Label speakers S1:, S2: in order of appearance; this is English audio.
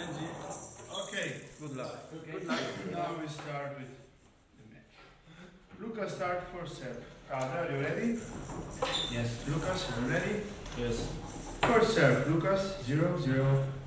S1: Benji.
S2: Okay,
S1: Good luck.
S2: okay. Good luck. Now we start with the match. Lucas, start for serve. Cadre, are you ready?
S1: Yes.
S2: Lucas, are you ready?
S1: Yes.
S2: First serve, Lucas, 0-0.